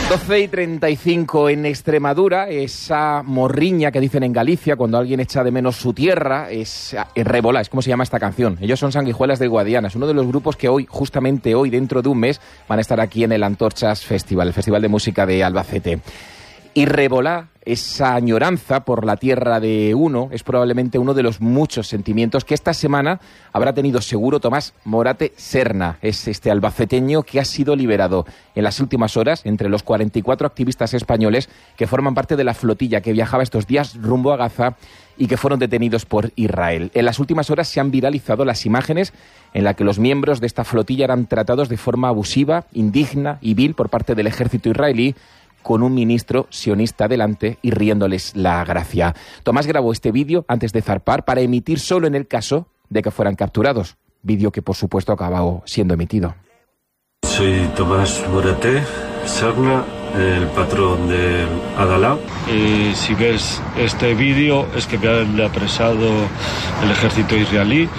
12:35 en Extremadura, esa morriña que dicen en Galicia cuando alguien echa de menos su tierra, es Rebolá, es como se llama esta canción. Ellos son Sanguijuelas del Guadiana, es uno de los grupos que hoy, justamente hoy, dentro de un mes, van a estar aquí en el Antorchas Festival, el Festival de Música de Albacete. Y Rebolá, esa añoranza por la tierra de uno, es probablemente uno de los muchos sentimientos que esta semana habrá tenido seguro Tomás Morate Serna. Es este albaceteño que ha sido liberado en las últimas horas entre los 44 activistas españoles que forman parte de la flotilla que viajaba estos días rumbo a Gaza y que fueron detenidos por Israel. En las últimas horas se han viralizado las imágenes en las que los miembros de esta flotilla eran tratados de forma abusiva, indigna y vil por parte del ejército israelí, con un ministro sionista delante y riéndoles la gracia. Tomás grabó este vídeo antes de zarpar para emitir solo en el caso de que fueran capturados. Vídeo que, por supuesto, acabó siendo emitido. Soy Tomás Morate Serna, el patrón de Adalá. Si ves este vídeo es que me han apresado el ejército israelí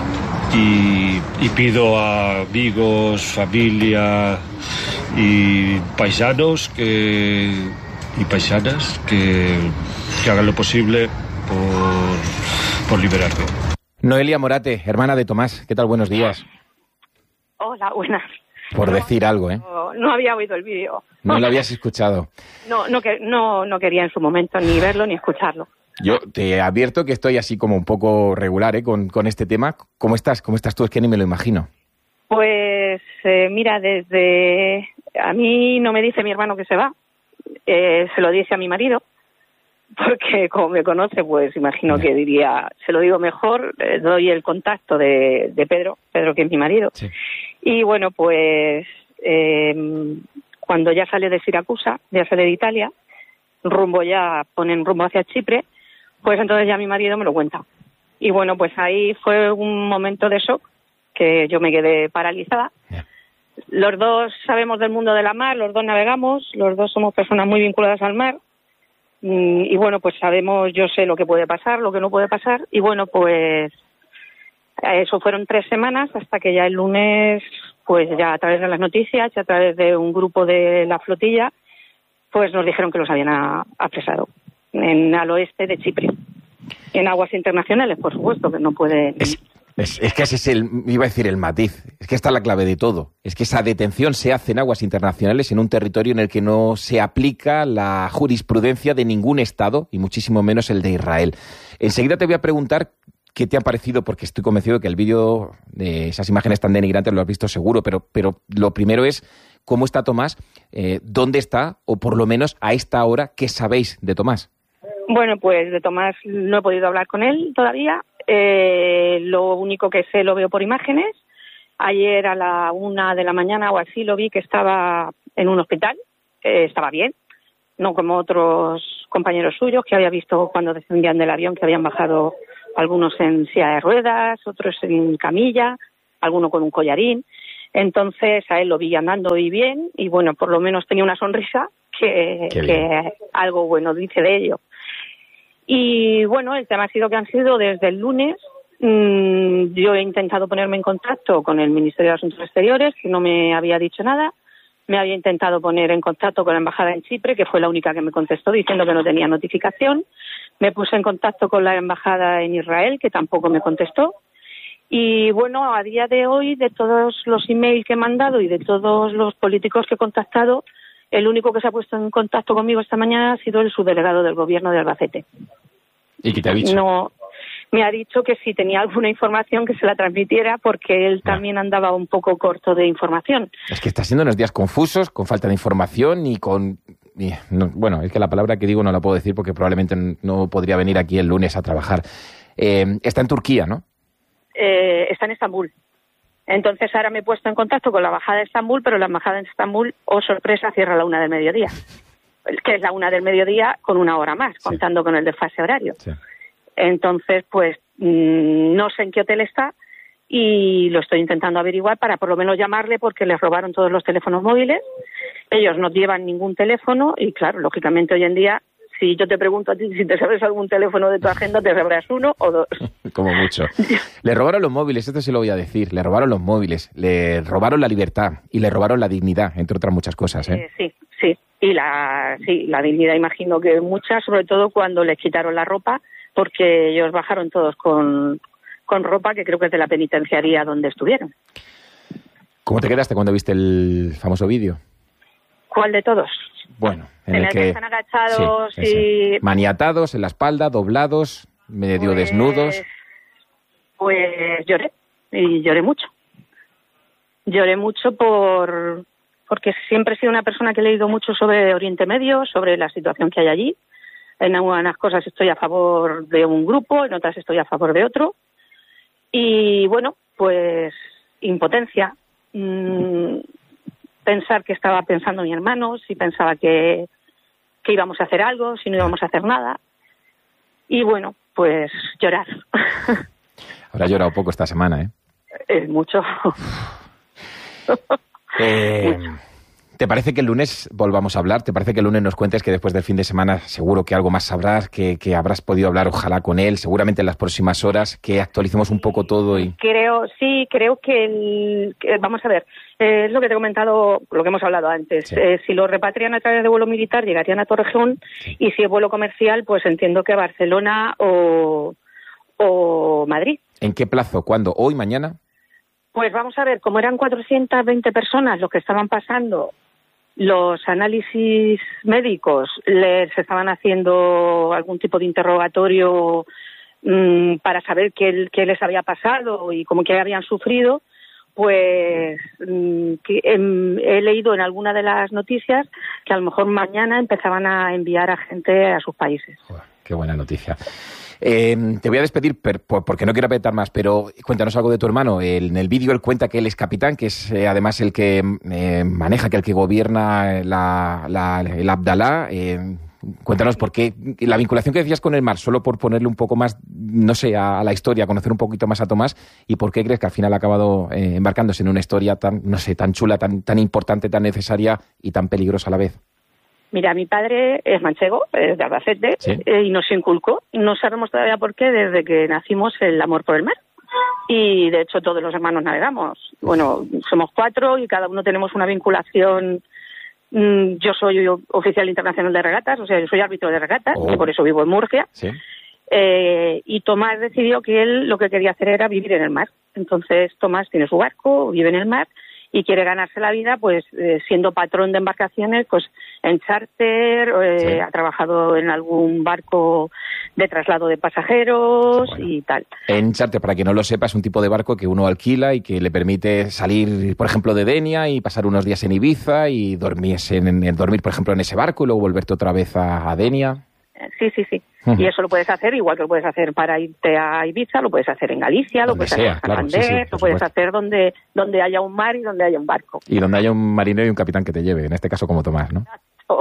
y pido a amigos, familia y paisanos y paisanas que hagan lo posible por liberarme. Noelia Morate, hermana de Tomás, ¿qué tal? Buenos días. Hola, buenas. Por decir algo, ¿eh? No había oído el vídeo. No lo habías escuchado. No quería en su momento ni verlo ni escucharlo. Yo te advierto que estoy así como un poco regular, ¿eh? con este tema. ¿Cómo estás? ¿Cómo estás tú? Es que ni me lo imagino. Pues mira, a mí no me dice mi hermano que se va, se lo dice a mi marido, porque como me conoce, pues imagino que diría, se lo digo mejor, doy el contacto de Pedro que es mi marido. Sí. Y bueno, pues cuando ya sale de Siracusa, ya sale de Italia, ponen rumbo hacia Chipre, pues entonces ya mi marido me lo cuenta. Y bueno, pues ahí fue un momento de shock, que yo me quedé paralizada. Yeah. Los dos sabemos del mundo de la mar, los dos navegamos, los dos somos personas muy vinculadas al mar. Y bueno, pues yo sé lo que puede pasar, lo que no puede pasar. Y bueno, pues eso fueron 3 semanas hasta que ya el lunes, pues ya a través de las noticias, ya a través de un grupo de la flotilla, pues nos dijeron que los habían apresado al oeste de Chipre. En aguas internacionales, por supuesto, que no puede... Es que ese es iba a decir el matiz, es que está la clave de todo. Es que esa detención se hace en aguas internacionales, en un territorio en el que no se aplica la jurisprudencia de ningún Estado, y muchísimo menos el de Israel. Enseguida te voy a preguntar qué te ha parecido, porque estoy convencido de que el vídeo de esas imágenes tan denigrantes lo has visto seguro, pero lo primero es cómo está Tomás, dónde está, o por lo menos a esta hora, ¿qué sabéis de Tomás? Bueno, pues de Tomás no he podido hablar con él todavía. Lo único que sé lo veo por imágenes. Ayer a la 1 de la mañana o así lo vi que estaba en un hospital. Estaba bien, no como otros compañeros suyos que había visto cuando descendían del avión, que habían bajado algunos en silla de ruedas, otros en camilla, alguno con un collarín. Entonces a él lo vi andando y bien, y bueno, por lo menos tenía una sonrisa que algo bueno dice de ello. Y bueno, el tema ha sido que han sido desde el lunes. Yo he intentado ponerme en contacto con el Ministerio de Asuntos Exteriores, que no me había dicho nada. Me había intentado poner en contacto con la embajada en Chipre, que fue la única que me contestó diciendo que no tenía notificación. Me puse en contacto con la embajada en Israel, que tampoco me contestó. Y bueno, a día de hoy, de todos los emails que he mandado y de todos los políticos que he contactado, el único que se ha puesto en contacto conmigo esta mañana ha sido el subdelegado del gobierno de Albacete. ¿Y qué te ha dicho? No, me ha dicho que si tenía alguna información que se la transmitiera, porque él también andaba un poco corto de información. Es que está siendo unos días confusos, con falta de información y con... bueno, es que la palabra que digo no la puedo decir porque probablemente no podría venir aquí el lunes a trabajar. Está en Turquía, ¿no? Está en Estambul. Entonces ahora me he puesto en contacto con la embajada de Estambul, pero la embajada de Estambul, oh sorpresa, cierra a la 1 del mediodía. Que es la 1 del mediodía con 1 hora más, contando con el desfase horario. Sí. Entonces, pues no sé en qué hotel está y lo estoy intentando averiguar para por lo menos llamarle, porque les robaron todos los teléfonos móviles. Ellos no llevan ningún teléfono y claro, lógicamente hoy en día, si yo te pregunto a ti si te sabes algún teléfono de tu agenda, te sabrás 1 o 2. Como mucho. Le robaron los móviles, esto sí lo voy a decir. Le robaron los móviles, le robaron la libertad y le robaron la dignidad, entre otras muchas cosas. Sí. Y la dignidad, imagino que muchas, sobre todo cuando les quitaron la ropa, porque ellos bajaron todos con ropa que creo que es de la penitenciaría donde estuvieron. ¿Cómo te quedaste cuando viste el famoso vídeo? ¿Cuál de todos? Bueno, en el que están agachados y... maniatados en la espalda, doblados, medio desnudos. Pues lloré, y lloré mucho. Lloré mucho porque siempre he sido una persona que he leído mucho sobre Oriente Medio, sobre la situación que hay allí. En algunas cosas estoy a favor de un grupo, en otras estoy a favor de otro. Y bueno, pues impotencia. Pensar que estaba pensando mi hermano, si pensaba que íbamos a hacer algo, si no íbamos a hacer nada. Y bueno, pues llorar. Habrá llorado poco esta semana, ¿eh? Es mucho. ¿Te parece que el lunes volvamos a hablar? ¿Te parece que el lunes nos cuentes que después del fin de semana seguro que algo más sabrás, que habrás podido hablar ojalá con él, seguramente en las próximas horas, que actualicemos un poco todo? Creo que vamos a ver, es lo que te he comentado, lo que hemos hablado antes. Sí. Si lo repatrian a través de vuelo militar, llegarían a Torrejón, sí. Y si es vuelo comercial, pues entiendo que Barcelona o Madrid. ¿En qué plazo? ¿Cuándo? ¿Hoy? ¿Mañana? Pues vamos a ver, como eran 420 personas los que estaban pasando los análisis médicos, les estaban haciendo algún tipo de interrogatorio para saber qué les había pasado y cómo que habían sufrido, pues he leído en alguna de las noticias que a lo mejor mañana empezaban a enviar a gente a sus países. Joder, qué buena noticia. Te voy a despedir porque no quiero apretar más, pero cuéntanos algo de tu hermano. En el vídeo él cuenta que él es capitán, que es además el que maneja, que el que gobierna el Abdalá. Cuéntanos por qué la vinculación que decías con el mar, solo por ponerle un poco más, no sé, a la historia, conocer un poquito más a Tomás, y por qué crees que al final ha acabado embarcándose en una historia tan, no sé, tan chula, tan importante, tan necesaria y tan peligrosa a la vez. Mira, mi padre es manchego, es de Albacete, ¿sí? Y nos inculcó, no sabemos todavía por qué, desde que nacimos, el amor por el mar. Y de hecho todos los hermanos navegamos. Bueno, somos 4 y cada uno tenemos una vinculación. Yo soy oficial internacional de regatas, o sea, yo soy árbitro de regatas, y por eso vivo en Murcia. ¿Sí? Y Tomás decidió que él lo que quería hacer era vivir en el mar. Entonces Tomás tiene su barco, vive en el mar, y quiere ganarse la vida, pues siendo patrón de embarcaciones, pues en charter, sí. Ha trabajado en algún barco de traslado de pasajeros, bueno, y tal. En charter, para quien no lo sepa, es un tipo de barco que uno alquila y que le permite salir, por ejemplo, de Denia y pasar unos días en Ibiza y dormir, por ejemplo, en ese barco y luego volverte otra vez a Denia. Sí. Y eso lo puedes hacer igual que lo puedes hacer para irte a Ibiza, lo puedes hacer en Galicia, lo puedes hacer en Santander, claro, lo puedes hacer donde haya un mar y donde haya un barco. Y donde haya un marinero y un capitán que te lleve, en este caso como Tomás, ¿no?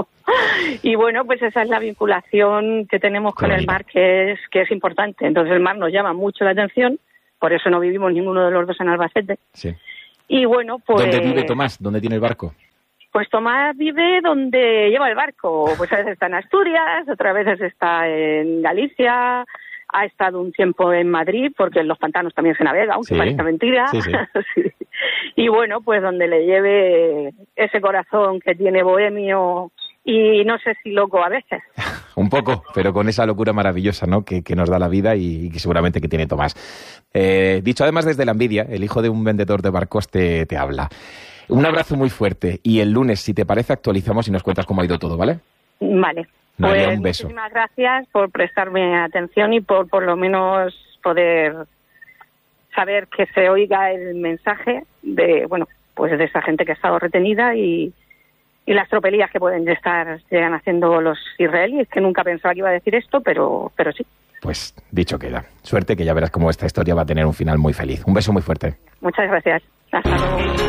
Y bueno, pues esa es la vinculación que tenemos con el mar, que es importante. Entonces el mar nos llama mucho la atención, por eso no vivimos ninguno de los dos en Albacete. Sí. Y bueno, pues... ¿Dónde vive Tomás? ¿Dónde tiene el barco? Pues Tomás vive donde lleva el barco. Pues a veces está en Asturias, otras veces está en Galicia, ha estado un tiempo en Madrid, porque en los pantanos también se navega, aunque parezca mentira. Sí. Sí. Y bueno, pues donde le lleve ese corazón que tiene bohemio y no sé si loco a veces. Un poco, pero con esa locura maravillosa, ¿no?, que nos da la vida y que seguramente que tiene Tomás. Dicho además desde la envidia, el hijo de un vendedor de barcos te habla. Un abrazo muy fuerte y el lunes, si te parece, actualizamos y nos cuentas cómo ha ido todo, ¿vale? Vale. María, un beso. Muchísimas gracias por prestarme atención y por lo menos poder saber que se oiga el mensaje de, bueno, pues de esa gente que ha estado retenida y las tropelías que llegan haciendo los israelíes, que nunca pensaba que iba a decir esto, pero sí. Pues dicho queda. Suerte, que ya verás cómo esta historia va a tener un final muy feliz. Un beso muy fuerte. Muchas gracias. Hasta luego.